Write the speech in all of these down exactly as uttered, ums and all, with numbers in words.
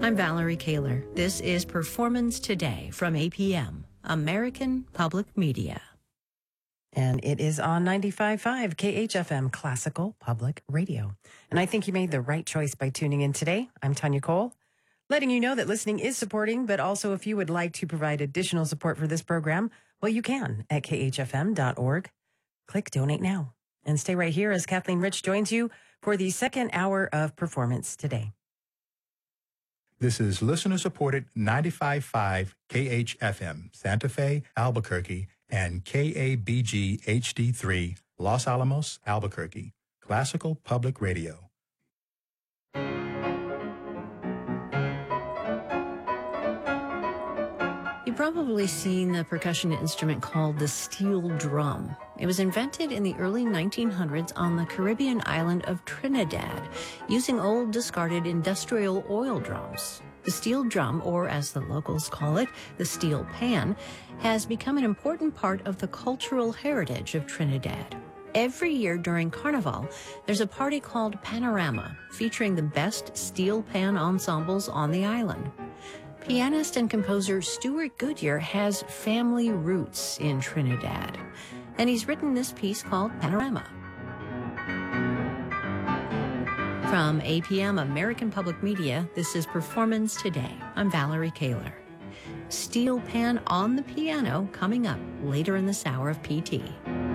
I'm Valerie Kaler. This is Performance Today from A P M, American Public Media. And it is on ninety-five point five K H F M Classical Public Radio. And I think you made the right choice by tuning in today. I'm Tanya Cole, letting you know that listening is supporting, but also if you would like to provide additional support for this program, well, you can at K H F M dot org. Click Donate Now. And stay right here as Kathleen Rich joins you for the second hour of Performance Today. This is listener-supported ninety-five point five K H F M, Santa Fe, Albuquerque, and K A B G H D three, Los Alamos, Albuquerque, Classical Public Radio. You've probably seen the percussion instrument called the steel drum. It was invented in the early nineteen hundreds on the Caribbean island of Trinidad, using old discarded industrial oil drums. The steel drum, or as the locals call it, the steel pan, has become an important part of the cultural heritage of Trinidad. Every year during Carnival, there's a party called Panorama, featuring the best steel pan ensembles on the island. Pianist and composer Stuart Goodyear has family roots in Trinidad, and he's written this piece called Panorama. From A P M American Public Media, this is Performance Today. I'm Valerie Kaler. Steel pan on the piano coming up later in this hour of P T.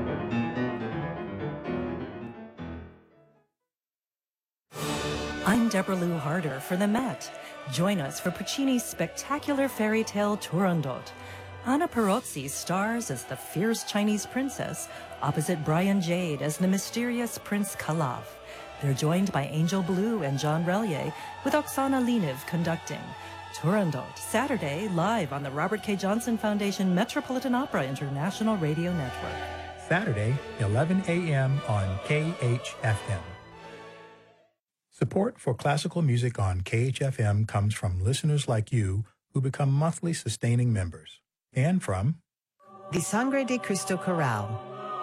I'm Deborah Lou Harder for the Met. Join us for Puccini's spectacular fairy tale Turandot. Anna Perozzi stars as the fierce Chinese princess, opposite Brian Jade as the mysterious Prince Kalaf. They're joined by Angel Blue and John Relier, with Oksana Leniv conducting. Turandot, Saturday, live on the Robert K. Johnson Foundation Metropolitan Opera International Radio Network. Saturday, eleven a.m. on K H F M. Support for classical music on K H F M comes from listeners like you who become monthly sustaining members. And from the Sangre de Cristo Chorale,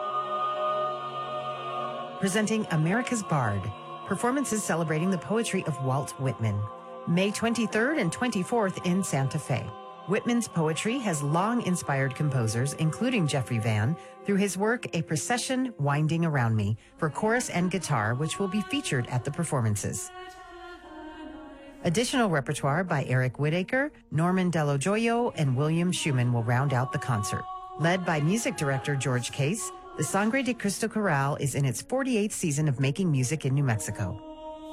presenting America's Bard, performances celebrating the poetry of Walt Whitman. May twenty-third and twenty-fourth in Santa Fe. Whitman's poetry has long inspired composers, including Jeffrey Van, through his work A Procession Winding Around Me for chorus and guitar, which will be featured at the performances. Additional repertoire by Eric Whittaker, Norman Dello Joyo, and William Schumann will round out the concert. Led by music director George Case, the Sangre de Cristo Chorale is in its forty-eighth season of making music in New Mexico.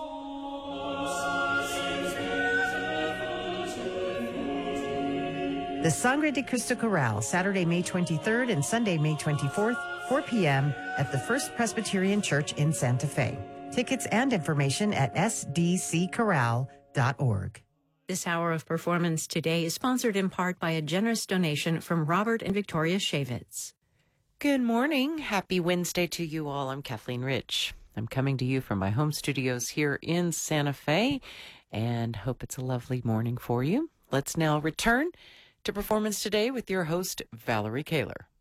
The Sangre de Cristo Chorale, Saturday, May twenty-third and Sunday, May twenty-fourth, four p.m. at the First Presbyterian Church in Santa Fe. Tickets and information at s d c chorale dot org. This hour of Performance Today is sponsored in part by a generous donation from Robert and Victoria Shavitz. Good morning. Happy Wednesday to you all. I'm Kathleen Rich. I'm coming to you from my home studios here in Santa Fe, and hope it's a lovely morning for you. Let's now return to Performance Today with your host, Valerie Kaler.